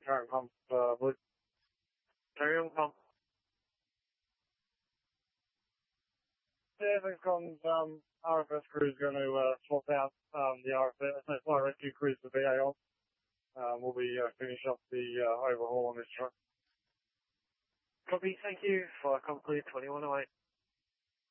current pump, blue. Carry on, pump. Yeah, everything's gone. RFS crew's going to swap out the RFS, fire rescue crews to VA on. We'll be finishing up the overhaul on this truck. Copy, thank you. Fire complete, 2108.